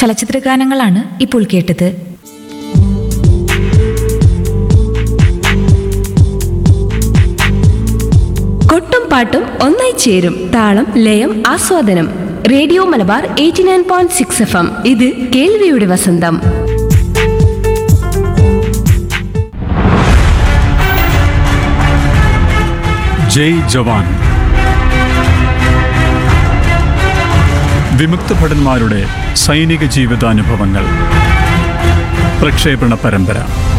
ചലച്ചിത്ര ഗാനങ്ങളാണ് ഇപ്പോൾ കേട്ടത്. കൊട്ടും പാട്ടും ഒന്നായി ചേരും താളം ലയം ആസ്വാദനം. Radio Malabar 89.6 FM. ഇത് കേൾവിയുടെ വസന്തം. ജയ് ജവാൻ. വിമുക്ത ഭടന്മാരുടെ സൈനിക ജീവിതാനുഭവങ്ങൾ. പ്രക്ഷേപണ പരമ്പര.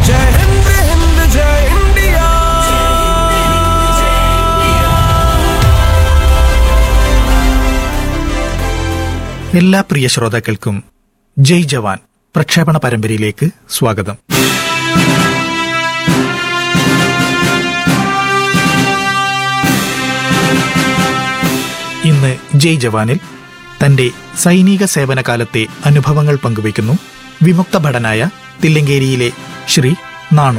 എല്ലാ പ്രിയ ശ്രോതാക്കൾക്കും ജയ് ജവാൻ പ്രക്ഷേപണ പരമ്പരയിലേക്ക് സ്വാഗതം. ഇന്ന് ജയ് ജവാനിൽ തന്റെ സൈനിക സേവനകാലത്തെ അനുഭവങ്ങൾ പങ്കുവയ്ക്കുന്നു വിമുക്ത ഭടനായ തില്ലങ്കേരിയിലെ ശ്രീ നാണു.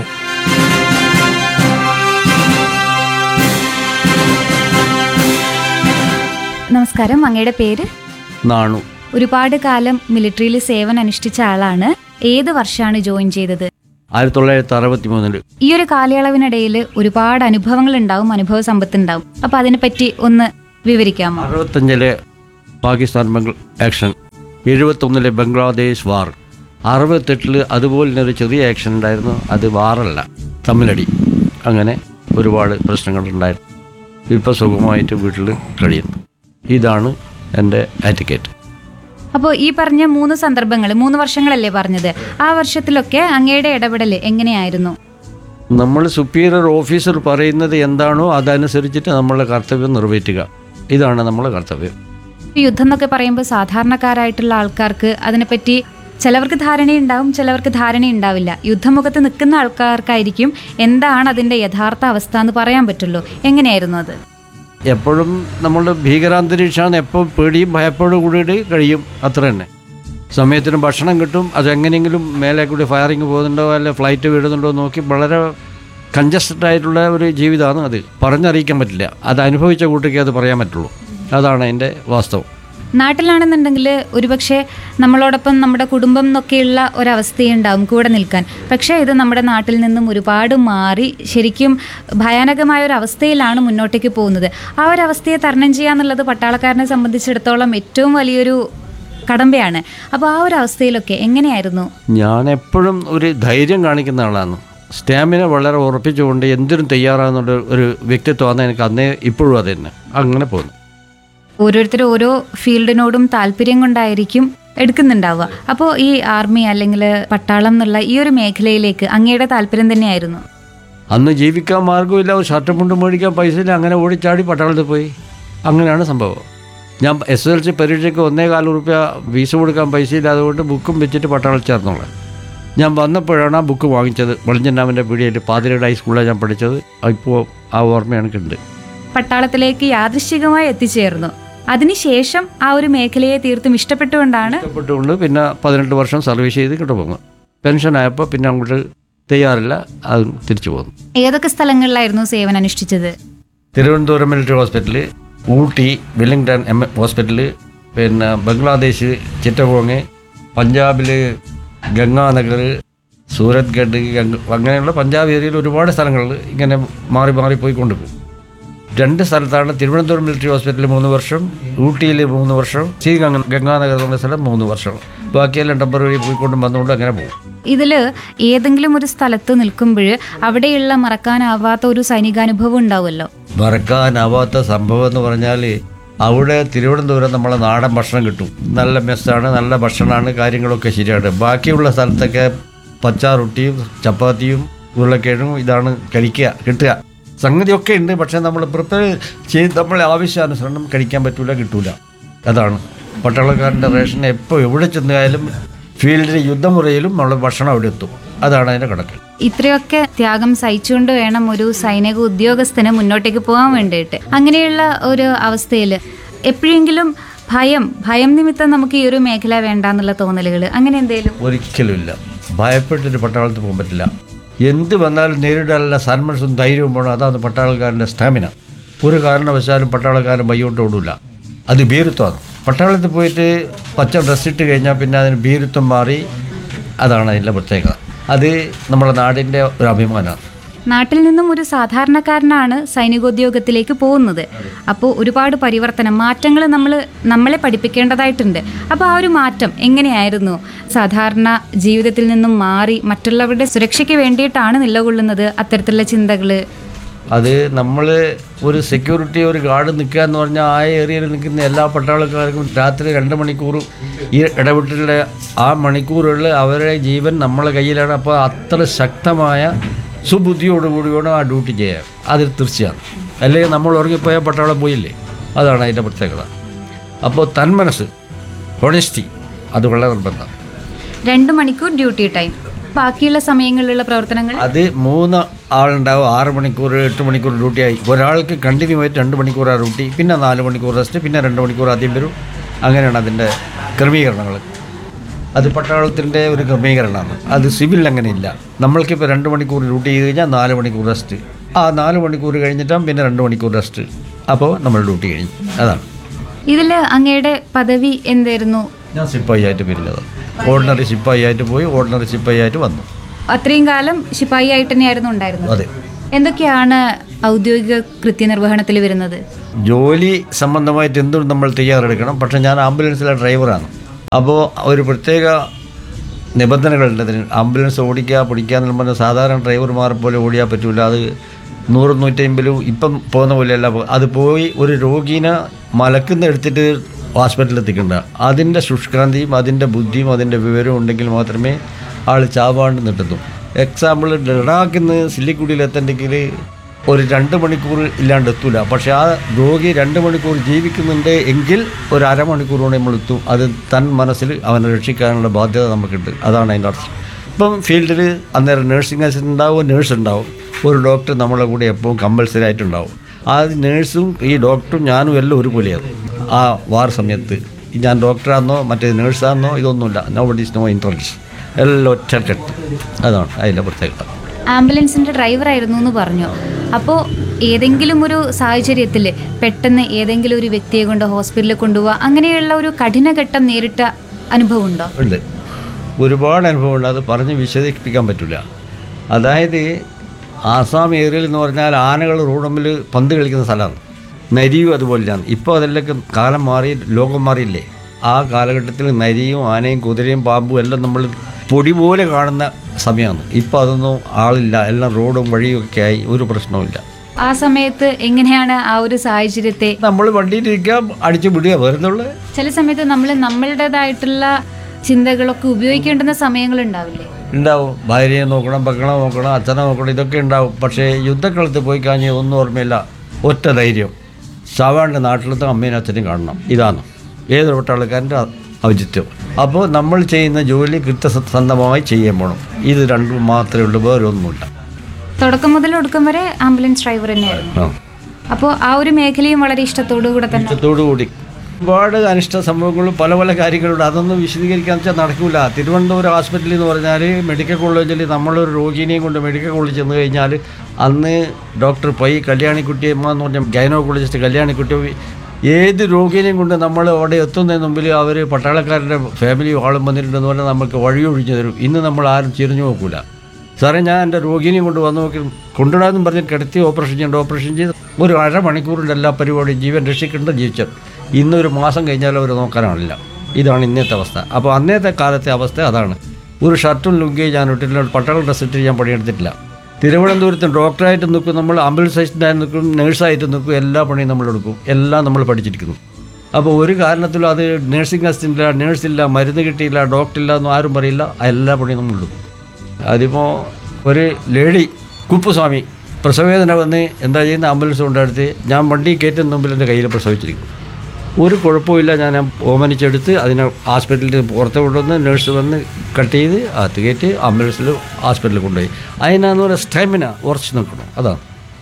നമസ്കാരം, അങ്ങയുടെ പേര്? നാണു. ഒരുപാട് കാലം മിലിറ്ററിയിൽ സേവനം അനുഷ്ഠിച്ച ആളാണ്. ഏത് വർഷമാണ് ജോയിൻ ചെയ്തത്? 1963. ഈ ഒരു കാലയളവിനിടയിൽ ഒരുപാട് അനുഭവങ്ങൾ ഉണ്ടാവും, അനുഭവ സമ്പത്ത് ഉണ്ടാവും. അപ്പൊ അതിനെപ്പറ്റി ഒന്ന് വിവരിക്കാമോ? 65 പാകിസ്ഥാൻ ആക്ഷൻ, 71 ബംഗ്ലാദേശ് വാർ, 68 അതുപോലെ ഒരു ചെറിയ ആക്ഷൻ ഉണ്ടായിരുന്നു. അത് വാറല്ല, തമ്മിലടി. അങ്ങനെ ഒരുപാട് പ്രശ്നങ്ങളുണ്ടായിരുന്നു. ഇപ്പോൾ സുഖമായിട്ട് വീട്ടിൽ കഴിയുന്നു. ഇതാണ് എൻ്റെ ആറ്റിക്കേറ്റ്. അപ്പോൾ ഈ പറഞ്ഞ 3 സന്ദർഭങ്ങൾ, 3 വർഷങ്ങളല്ലേ പറഞ്ഞത്? ആ വർഷത്തിലൊക്കെ അങ്ങയുടെ ഇടപെടൽ എങ്ങനെയായിരുന്നു? നമ്മൾ സുപ്പീരിയർ ഓഫീസർ പറയുന്നത് എന്താണോ അതനുസരിച്ചിട്ട് നമ്മളെ കർത്തവ്യം നിറവേറ്റുക. ഇതാണ് നമ്മളെ കർത്തവ്യം. യുദ്ധം എന്നൊക്കെ പറയുമ്പോൾ സാധാരണക്കാരായിട്ടുള്ള ആൾക്കാർക്ക് അതിനെപ്പറ്റി ചിലവർക്ക് ധാരണയുണ്ടാവും, ചിലവർക്ക് ധാരണയുണ്ടാവില്ല. യുദ്ധമുഖത്ത് നിൽക്കുന്ന ആൾക്കാർക്കായിരിക്കും എന്താണ് അതിൻ്റെ യഥാർത്ഥ അവസ്ഥ എന്ന് പറയാൻ പറ്റുള്ളൂ. എങ്ങനെയായിരുന്നു അത്? എപ്പോഴും നമ്മളുടെ ഭീകരാന്തരീക്ഷമാണ്. എപ്പോഴും പേടിയും ഭയപ്പോടും കൂടിയിട്ട് കഴിയും, അത്ര തന്നെ. സമയത്തിന് ഭക്ഷണം കിട്ടും. അതെങ്ങനെയെങ്കിലും മേലെ കൂടി ഫയറിങ് പോകുന്നുണ്ടോ അല്ലെ ഫ്ലൈറ്റ് വീടുന്നുണ്ടോ നോക്കി വളരെ കൺജസ്റ്റഡ് ആയിട്ടുള്ള ഒരു ജീവിതമാണ് അത്. പറഞ്ഞറിയിക്കാൻ പറ്റില്ല. അത് അനുഭവിച്ച കൂട്ടിക്ക് അത് പറയാൻ പറ്റുള്ളൂ. അതാണ് അതിൻ്റെ വാസ്തവം. നാട്ടിലാണെന്നുണ്ടെങ്കിൽ ഒരുപക്ഷെ നമ്മളോടൊപ്പം നമ്മുടെ കുടുംബം എന്നൊക്കെയുള്ള ഒരവസ്ഥയുണ്ടാവും കൂടെ നിൽക്കാൻ. പക്ഷേ ഇത് നമ്മുടെ നാട്ടിൽ നിന്നും ഒരുപാട് മാറി ശരിക്കും ഭയാനകമായ ഒരു അവസ്ഥയിലാണ് മുന്നോട്ടേക്ക് പോകുന്നത്. ആ ഒരു അവസ്ഥയെ തരണം ചെയ്യാന്നുള്ളത് പട്ടാളക്കാരനെ സംബന്ധിച്ചിടത്തോളം ഏറ്റവും വലിയൊരു കടമ്പയാണ്. അപ്പോൾ ആ ഒരു അവസ്ഥയിലൊക്കെ എങ്ങനെയായിരുന്നു? ഞാൻ എപ്പോഴും ഒരു ധൈര്യം കാണിക്കുന്ന ആളാണ്. സ്റ്റാമിന വളരെ ഉറപ്പിച്ചുകൊണ്ട് എന്തിനും തയ്യാറാകുന്ന ഒരു വ്യക്തിത്വമാണ് എനിക്ക് അന്നേ ഇപ്പോഴും അത് തന്നെ. അങ്ങനെ പോകുന്നു. ഓരോരുത്തരും ഓരോ ഫീൽഡിനോടും താല്പര്യം കൊണ്ടായിരിക്കും എടുക്കുന്നുണ്ടാവുക. അപ്പോൾ ഈ ആർമി അല്ലെങ്കിൽ പട്ടാളം എന്നുള്ള ഈ ഒരു മേഖലയിലേക്ക് അങ്ങയുടെ താല്പര്യം തന്നെയായിരുന്നു? അന്ന് ജീവിക്കാൻ മാർഗ്ഗമില്ല, ഒരു ഷർട്ടും മുണ്ടും മേടിക്കാൻ പൈസയില്ല. അങ്ങനെ ഓടിച്ചാടി പട്ടാളത്തിൽ പോയി. അങ്ങനെയാണ് സംഭവം. ഞാൻ SSLC പരീക്ഷയ്ക്ക് 1,400 രൂപ ഫീസ് കൊടുക്കാൻ പൈസയില്ല. അതുകൊണ്ട് ബുക്കും വെച്ചിട്ട് പട്ടാളത്തിൽ ചേർന്നോളാം. ഞാൻ വന്നപ്പോഴാണ് ആ ബുക്ക് വാങ്ങിച്ചത്. വെളിഞ്ചണ്ടാമിൻ്റെ പീടികയിൽ പാതിരയുടെ ഹൈസ്കൂളിലാണ് ഞാൻ പഠിച്ചത്. ഇപ്പോൾ ആ ഓർമ്മ എനിക്കുണ്ട്. പട്ടാളത്തിലേക്ക് യാദൃശ്ചികമായി എത്തിച്ചേർന്നു. അതിനുശേഷം ആ ഒരു മേഖലയെ തീർത്തും ഇഷ്ടപ്പെട്ടുകൊണ്ട് പിന്നെ 18 വർഷം സർവീസ് ചെയ്ത് കിട്ടുപോകുന്നു. പെൻഷനായപ്പോൾ പിന്നെ അങ്ങോട്ട് തയ്യാറില്ല, അത് തിരിച്ചു പോകുന്നു. ഏതൊക്കെ സ്ഥലങ്ങളിലായിരുന്നു സേവനം അനുഷ്ഠിച്ചത്? Thiruvananthapuram military hospital, Ooty Wellington hospital, പിന്നെ ബംഗ്ലാദേശ് ചിറ്റഗോങ്, പഞ്ചാബിൽ ഗംഗാനഗർ, സൂരത്ഗഡ്, അങ്ങനെയുള്ള പഞ്ചാബ് ഏരിയയിൽ ഒരുപാട് സ്ഥലങ്ങളിൽ ഇങ്ങനെ മാറി മാറി പോയിക്കൊണ്ടിരിക്കും. 2 സ്ഥലത്താണ്. തിരുവനന്തപുരം മിലിറ്ററി ഹോസ്പിറ്റലിൽ 3 വർഷം, ഊട്ടിയിൽ 3 വർഷം, ഗംഗാനഗർ എന്ന സ്ഥലം 3 വർഷം. ബാക്കിയെല്ലാം ടെമ്പററി പോയിക്കൊണ്ടും വന്നുകൊണ്ട് അങ്ങനെ പോകും. ഇതിൽ ഏതെങ്കിലും ഒരു സ്ഥലത്ത് നിൽക്കുമ്പോൾ അവിടെയുള്ള മറക്കാനാവാത്ത ഒരു സൈനികാനുഭവം ഉണ്ടാവുമല്ലോ? മറക്കാനാവാത്ത സംഭവം എന്ന് പറഞ്ഞാൽ അവിടെ തിരുവനന്തപുരം നമ്മളെ നാടൻ ഭക്ഷണം കിട്ടും. നല്ല മെസ്സാണ്, നല്ല ഭക്ഷണമാണ്, കാര്യങ്ങളൊക്കെ ശരിയാണ്. ബാക്കിയുള്ള സ്ഥലത്തൊക്കെ പച്ച റൊട്ടിയും ചപ്പാത്തിയും ഉരുളക്കിഴങ്ങും ഇതാണ് കിട്ടുക. സംഗതിയൊക്കെ ഉണ്ട്, പക്ഷേ നമ്മൾ പ്രിപ്പയർ ചെയ്ത് നമ്മളെ ആവശ്യാനുസരണം കഴിക്കാൻ പറ്റൂല, കിട്ടൂല. അതാണ് പട്ടാളക്കാരൻ്റെ റേഷൻ. എപ്പോൾ എവിടെ ചെന്നാലും ഫീൽഡിൽ യുദ്ധമുറയിലും നമ്മൾ ഭക്ഷണം അവിടെ എത്തും. അതാണ് അതിൻ്റെ കണക്ക്. ഇത്രയൊക്കെ ത്യാഗം സഹിച്ചുകൊണ്ട് വേണം ഒരു സൈനിക ഉദ്യോഗസ്ഥന് മുന്നോട്ടേക്ക് പോകാൻ വേണ്ടിയിട്ട്. അങ്ങനെയുള്ള ഒരു അവസ്ഥയിൽ എപ്പോഴെങ്കിലും ഭയം നിമിത്തം നമുക്ക് ഈ ഒരു മേഖല വേണ്ടാന്നുള്ള തോന്നലുകൾ അങ്ങനെ എന്തെങ്കിലും? ഒരിക്കലും ഇല്ല. ഭയപ്പെട്ടിട്ട് പട്ടാളത്തിൽ പോകാൻ പറ്റില്ല. എന്ത് വന്നാലും നേരിടാനുള്ള സന്മനസ്സും ധൈര്യവും വേണം. അതാണ് പട്ടാളക്കാരൻ്റെ സ്റ്റാമിന. ഒരു കാരണവശാലും പട്ടാളക്കാരൻ വയ്യോട്ട് ഓടില്ല. അത് ഭീരുത്വമാണ്. പട്ടാളത്തിൽ പോയിട്ട് പച്ച ഡ്രസ്സ് ഇട്ട് കഴിഞ്ഞാൽ പിന്നെ അതിന് ഭീരുത്വം മാറി. അതാണ് അതിൻ്റെ പ്രത്യേകത. അത് നമ്മുടെ നാടിൻ്റെ ഒരു അഭിമാനമാണ്. നാട്ടിൽ നിന്നും ഒരു സാധാരണക്കാരനാണ് സൈനികോദ്യോഗത്തിലേക്ക് പോകുന്നത്. അപ്പോൾ ഒരുപാട് പരിവർത്തനം, മാറ്റങ്ങൾ നമ്മളെ പഠിപ്പിക്കേണ്ടതായിട്ടുണ്ട്. അപ്പോൾ ആ ഒരു മാറ്റം എങ്ങനെയായിരുന്നു? സാധാരണ ജീവിതത്തിൽ നിന്നും മാറി മറ്റുള്ളവരുടെ സുരക്ഷയ്ക്ക് വേണ്ടിയിട്ടാണ് നിലകൊള്ളുന്നത് അത്തരത്തിലുള്ള ചിന്തകൾ. അത് നമ്മൾ ഒരു സെക്യൂരിറ്റി, ഒരു ഗാർഡ് നിൽക്കുക എന്ന് പറഞ്ഞാൽ ആ ഏരിയയിൽ നിൽക്കുന്ന എല്ലാ പട്ടാളക്കാർക്കും രാത്രി 2 മണിക്കൂർ ഈ ഇടവിട്ടുള്ള ആ മണിക്കൂറുകളിൽ അവരുടെ ജീവൻ നമ്മളെ കയ്യിലാണ്. അപ്പോൾ അത്ര ശക്തമായ സുബുദ്ധിയോടുകൂടി വേണം ആ ഡ്യൂട്ടി ചെയ്യാൻ. അത് തീർച്ചയാണ്. അല്ലെങ്കിൽ നമ്മൾ ഉറങ്ങിപ്പോയാൽ പട്ടാളം പോയില്ലേ. അതാണ് അതിൻ്റെ പ്രത്യേകത. അപ്പോൾ തന്മനസ്സ്, ഹോണസ്റ്റി, അത് വളരെ നിർബന്ധം. 2 മണിക്കൂർ ഡ്യൂട്ടി ടൈം. ബാക്കിയുള്ള സമയങ്ങളിലുള്ള പ്രവർത്തനങ്ങൾ അത് 3 ആളുണ്ടാവും. 6 മണിക്കൂർ 8 മണിക്കൂർ ഡ്യൂട്ടിയായി. ഒരാൾക്ക് കണ്ടിന്യൂ ആയിട്ട് 2 മണിക്കൂറാണ് ഡ്യൂട്ടി, പിന്നെ 4 മണിക്കൂർ റെസ്റ്റ്, പിന്നെ 2 മണിക്കൂർ ആദ്യം വരും. അങ്ങനെയാണ് അതിൻ്റെ ക്രമീകരണങ്ങൾ. അത് പട്ടാളത്തിൻ്റെ ഒരു ക്രമീകരണമാണ്. അത് സിവിൽ അങ്ങനെയില്ല. നമ്മൾക്കിപ്പോൾ 2 മണിക്കൂർ ഡ്യൂട്ടി ചെയ്ത് കഴിഞ്ഞാൽ 4 മണിക്കൂർ റെസ്റ്റ്. ആ 4 മണിക്കൂർ കഴിഞ്ഞിട്ടാണ് പിന്നെ 2 മണിക്കൂർ റെസ്റ്റ്. അപ്പോൾ നമ്മൾ ഡ്യൂട്ടി കഴിഞ്ഞു. അതാണ്. ഇതിൽ അങ്ങയുടെ പദവി എന്തായിരുന്നു? ഞാൻ സിപ്പായി ആയിട്ട് പിരിഞ്ഞത്. ഓർഡിനറി സിപ്പായി ആയിട്ട് പോയി, ഓർഡിനറി സിപ്പായി ആയിട്ട് വന്നു. അത്രയും കാലം ശിപ്പായി ആയിട്ട് തന്നെയായിരുന്നു ഉണ്ടായിരുന്നത്. അതെ. എന്തൊക്കെയാണ് ഔദ്യോഗിക കൃത്യനിർവഹണത്തിൽ വരുന്നത്? ജോലി സംബന്ധമായിട്ട് എന്തും നമ്മൾ തയ്യാറെടുക്കണം. പക്ഷേ ഞാൻ ആംബുലൻസിലെ ഡ്രൈവറാണ്. അപ്പോൾ ഒരു പ്രത്യേക നിബന്ധനകളുണ്ട് അതിന്. ആംബുലൻസ് ഓടിക്കുക പിടിക്കുക എന്ന് പറഞ്ഞാൽ സാധാരണ ഡ്രൈവർമാരെ പോലെ ഓടിയാൽ പറ്റില്ല. അത് 100-150 ഇപ്പം പോകുന്ന പോലെയല്ല. അത് പോയി ഒരു രോഗീനെ മലക്കുന്ന എടുത്തിട്ട് ഹോസ്പിറ്റലിൽ എത്തിക്കേണ്ട. അതിൻ്റെ ശുഷ്കാന്തിയും അതിൻ്റെ ബുദ്ധിയും അതിൻ്റെ വിവരവും ഉണ്ടെങ്കിൽ മാത്രമേ ആൾ ചാവാണ്ട് നിട്ടുന്നു. എക്സാമ്പിൾ, ലഡാക്കിൽ നിന്ന് സില്ലിക്കുടിയിൽ എത്തണ്ടെങ്കിൽ ഒരു 2 മണിക്കൂർ ഇല്ലാണ്ട് എത്തൂല. പക്ഷേ ആ രോഗി 2 മണിക്കൂർ ജീവിക്കുന്നുണ്ട് എങ്കിൽ ഒരു അരമണിക്കൂർ കൊണ്ട് നമ്മൾ എത്തും. അത് തൻ മനസ്സിൽ അവനെ രക്ഷിക്കാനുള്ള ബാധ്യത നമുക്കുണ്ട്. അതാണ് അതിൻ്റെ അർത്ഥം. ഇപ്പം ഫീൽഡിൽ അന്നേരം നേഴ്സിംഗ് അസിസ്റ്റൻ്റ് ഉണ്ടാവും, നേഴ്സ് ഉണ്ടാവും, ഒരു ഡോക്ടർ നമ്മളെ കൂടെ എപ്പോഴും കമ്പൽസറി ആയിട്ടുണ്ടാവും. ആ നേഴ്സും ഈ ഡോക്ടറും ഞാനും എല്ലാം ഒരുപോലെയാണ്. ആ വാർ സമയത്ത് ഞാൻ ഡോക്ടറാണെന്നോ മറ്റേ നേഴ്സാണെന്നോ ഇതൊന്നുമില്ല. നോ ബഡി ഈസ് നോ ഇൻട്രൻസ്, എല്ലാം ഒറ്റക്കെട്ട്. അതാണ് അതിൻ്റെ പ്രത്യേകത. ആംബുലൻസിൻ്റെ ഡ്രൈവറായിരുന്നു എന്ന് പറഞ്ഞു. അപ്പോൾ ഏതെങ്കിലും ഒരു സാഹചര്യത്തിൽ പെട്ടെന്ന് ഏതെങ്കിലും ഒരു വ്യക്തിയെ കൊണ്ട് ഹോസ്പിറ്റലിൽ കൊണ്ടുപോവുക, അങ്ങനെയുള്ള ഒരു കഠിനഘട്ടം നേരിട്ട അനുഭവം ഉണ്ടോ? ഉണ്ട്, ഒരുപാട് അനുഭവമുണ്ട്. അത് പറഞ്ഞ് വിശദീകരിപ്പിക്കാൻ പറ്റില്ല. അതായത് ആസാം ഏരിയയിൽ എന്ന് പറഞ്ഞാൽ ആനകൾ റോഡമ്മിൽ പന്ത് കളിക്കുന്ന സ്ഥലമാണ്. നരിയും അതുപോലെയാണ്. ഇപ്പോൾ അതെല്ലാം കാലം മാറി, ലോകം മാറിയില്ലേ. ആ കാലഘട്ടത്തിൽ നരിയും ആനയും കുതിരയും പാമ്പും എല്ലാം നമ്മൾ പൊടി പോലെ കാണുന്ന സമയമാണ്. ഇപ്പോൾ അതൊന്നും ആളില്ല, എല്ലാം റോഡും വഴിയും ഒക്കെ ആയി, ഒരു പ്രശ്നവുമില്ല. ആ സമയത്ത് എങ്ങനെയാണ് ആ ഒരു സാഹചര്യത്തെ? നമ്മൾ വണ്ടിയിലിരിക്കുക, അടിച്ചു വിടുക, വരുന്നുള്ളു. ചില സമയത്ത് നമ്മളുടേതായിട്ടുള്ള ചിന്തകളൊക്കെ ഉപയോഗിക്കേണ്ടുന്ന സമയങ്ങളുണ്ടാവില്ലേ? ഉണ്ടാവും. ഭാര്യയെ നോക്കണം, മക്കളെ നോക്കണം, അച്ഛനെ നോക്കണം, ഇതൊക്കെ ഉണ്ടാവും. പക്ഷേ യുദ്ധക്കളത്ത് പോയി കഴിഞ്ഞാൽ ഒന്നും ഓർമ്മയില്ല. ഒറ്റ ധൈര്യം, ചാവാണ്ട് നാട്ടിലത്തെ അമ്മേനും അച്ഛനും കാണണം. ഇതാണ് ഏതൊരു പട്ടാളക്കാരൻ്റെ ഔചിത്യം. അപ്പോൾ നമ്മൾ ചെയ്യുന്ന ജോലി കൃത്യസന്ധമായി ചെയ്യാൻ പോകണം. ഇത് രണ്ടും മാത്രമേ ഉള്ളൂ, വേറെ ഒന്നുമില്ല. തുടക്കം മുതൽ ഒടുക്കം വരെ ആംബുലൻസ് ഡ്രൈവർ തന്നെയായിരുന്നു. അപ്പോൾ ആ ഒരു മേഖലയും വളരെ ഇഷ്ടത്തോടു കൂടി ഒരുപാട് അനിഷ്ട സംഭവങ്ങളും പല പല കാര്യങ്ങളുണ്ട്. അതൊന്നും വിശദീകരിക്കാന്ന് വെച്ചാൽ നടക്കില്ല. തിരുവനന്തപുരം ഹോസ്പിറ്റലിൽ എന്ന് പറഞ്ഞാൽ മെഡിക്കൽ കോളേജിൽ നമ്മളൊരു രോഗിനെയും കൊണ്ട് മെഡിക്കൽ കോളേജിൽ ചെന്ന് കഴിഞ്ഞാൽ അന്ന് ഡോക്ടർ പൈ കല്യാണിക്കുട്ടിയമ്മ എന്ന് പറഞ്ഞ ഗൈനോക്കോളജിസ്റ്റ് കല്യാണിക്കുട്ടി ഏത് രോഗിനെയും കൊണ്ട് നമ്മൾ അവിടെ എത്തുന്നതിന് മുമ്പിൽ അവർ പട്ടാളക്കാരുടെ ഫാമിലി ആളും വന്നിട്ടുണ്ടെന്ന് പറഞ്ഞാൽ നമുക്ക് വഴിയൊഴിഞ്ഞു തരും. ഇന്ന് നമ്മൾ ആരും ചിരിഞ്ഞു നോക്കൂല. സാറേ ഞാൻ എൻ്റെ രോഗിനെയും കൊണ്ട് വന്ന് നോക്കി കൊണ്ടുവിടാമെന്നും പറഞ്ഞ് കിടത്തി ഓപ്പറേഷൻ ചെയ്ത് ഒരു അരമണിക്കൂറിൻ്റെ എല്ലാ പരിപാടിയും ജീവൻ രക്ഷിക്കേണ്ട ജീവിച്ചത്. ഇന്നൊരു മാസം കഴിഞ്ഞാൽ അവർ നോക്കാനാണില്ല. ഇതാണ് ഇന്നത്തെ അവസ്ഥ. അപ്പോൾ അന്നത്തെ കാലത്തെ അവസ്ഥ അതാണ്. ഒരു ഷർട്ടും ലുങ്കിയും ഞാൻ ഇട്ടില്ല, പട്ടാള ഡ്രസ്സ് ഇട്ട് ഞാൻ പണിയെടുത്തിട്ടില്ല. തിരുവനന്തപുരത്ത് ഡോക്ടറായിട്ട് നിൽക്കും, നമ്മൾ ആംബുലൻസ് അസിസ്റ്റൻ്റായി നിൽക്കും, നേഴ്സായിട്ട് നിൽക്കും, എല്ലാ പണിയും നമ്മളെടുക്കും. എല്ലാം നമ്മൾ പഠിച്ചിരിക്കുന്നു. അപ്പോൾ ഒരു കാരണത്തിലും അത് നേഴ്സിംഗ് അസിസ്റ്റൻ്റില്ല, നേഴ്സില്ല, മരുന്ന് കിട്ടിയില്ല, ഡോക്ടറില്ല എന്നും ആരും പറയില്ല. എല്ലാ പണിയും നമ്മളെടുക്കും. അതിപ്പോൾ ഒരു ലേഡി കുപ്പുസ്വാമി പ്രസവവേദന വന്ന് എന്താ ചെയ്യുന്ന ആംബുലൻസ് കൊണ്ടെടുത്ത് ഞാൻ വണ്ടി കയറ്റുന്ന മുമ്പിൽ എൻ്റെ കയ്യിൽ പ്രസവിച്ചിരിക്കും. ഒരു കുഴപ്പമില്ല. ഞാൻ ഓമനിച്ചെടുത്ത് അതിനെ ഹോസ്പിറ്റലിൽ പുറത്ത് കൊണ്ടുവന്ന് നേഴ്സ് വന്ന് കട്ട് ചെയ്ത് അകത്ത് കയറ്റി ആംബുലൻസിൽ ഹോസ്പിറ്റലിൽ കൊണ്ടുപോയി. അതിനാന്ന് പറയുക സ്റ്റാമിന ഉറച്ചു നിൽക്കണം. അതാണ്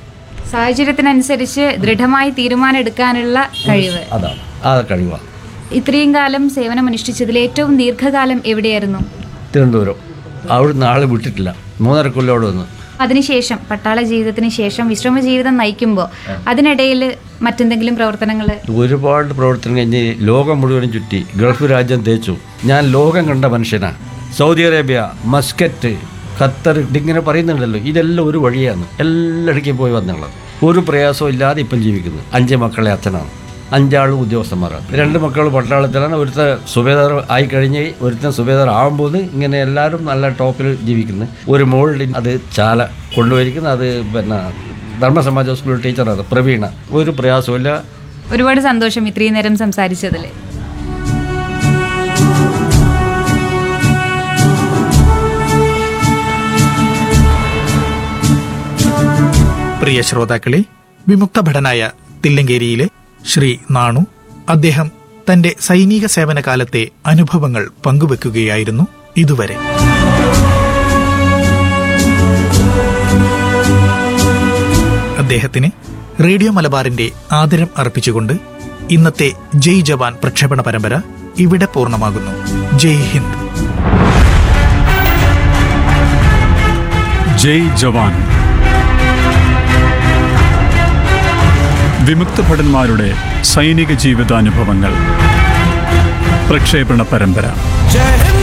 സാഹചര്യത്തിനനുസരിച്ച് ദൃഢമായി തീരുമാനം എടുക്കാനുള്ള കഴിവ്. അതാണ് ആ കഴിവാണ്. ഇത്രയും കാലം സേവനം അനുഷ്ഠിച്ചതിൽ ഏറ്റവും ദീർഘകാലം എവിടെയായിരുന്നു? തിരുവനന്തപുരം. അവിടുന്ന് ആൾ വിട്ടിട്ടില്ല. 3.5 കൊല്ലം അവിടെ വന്ന് അതിനുശേഷം പട്ടാള ജീവിതത്തിന് ശേഷം വിശ്രമ ജീവിതം നയിക്കുമ്പോൾ അതിനിടയിൽ മറ്റെന്തെങ്കിലും പ്രവർത്തനങ്ങൾ? ഒരുപാട് പ്രവർത്തനം കഴിഞ്ഞ് ലോകം മുഴുവനും ചുറ്റി ഗൾഫ് രാജ്യം തേച്ചു. ഞാൻ ലോകം കണ്ട മനുഷ്യനാണ്. സൗദി അറേബ്യ, മസ്കറ്റ്, ഖത്തർ, ഇതിങ്ങനെ പറയുന്നുണ്ടല്ലോ, ഇതെല്ലാം ഒരു വഴിയാണ്. എല്ലായിടയ്ക്കും പോയി വന്നുള്ളത്. ഒരു പ്രയാസവും ഇല്ലാതെ ഇപ്പം ജീവിക്കുന്നു. 5 മക്കളെ അച്ഛനാണ്. 5 ഉദ്യോഗസ്ഥന്മാരാണ്. 2 മക്കൾ പട്ടാളത്തിലാണ്. ഒരുത്തൻ സുബേദാർ ആയിക്കഴിഞ്ഞ് ഒരുത്തൻ സുബേദാർ ആകുമ്പോൾ ഇങ്ങനെ എല്ലാവരും നല്ല ടോപ്പിൽ ജീവിക്കുന്നു. ഒരു മോളിൽ അത് ചാല കൊണ്ടുപോയിരിക്കുന്നത്. അത് പിന്നെ ധർമ്മസമാജ സ്കൂൾ ടീച്ചറാണ് പ്രവീണ. ഒരു പ്രയാസമില്ല. ഒരുപാട് സന്തോഷം ഇത്രയും നേരം സംസാരിച്ചതിൽ. പ്രിയ ശ്രോതാക്കളെ, വിമുക്ത ഭടനായ തില്ലങ്കേരിയിലെ ശ്രീ നാണു, അദ്ദേഹം തന്റെ സൈനിക സേവന കാലത്തെ അനുഭവങ്ങൾ പങ്കുവെക്കുകയായിരുന്നു ഇതുവരെ. അദ്ദേഹത്തിന് റേഡിയോ മലബാറിന്റെ ആദരം അർപ്പിച്ചുകൊണ്ട് ഇന്നത്തെ ജയ് ജവാൻ പ്രക്ഷേപണ പരമ്പര ഇവിടെ പൂർണ്ണമാകുന്നു. ജയ് ഹിന്ദ്. ജയ് ജവാൻ. വിമുക്ത ഭടന്മാരുടെ സൈനിക ജീവിതാനുഭവങ്ങൾ പ്രക്ഷേപണ പരമ്പര.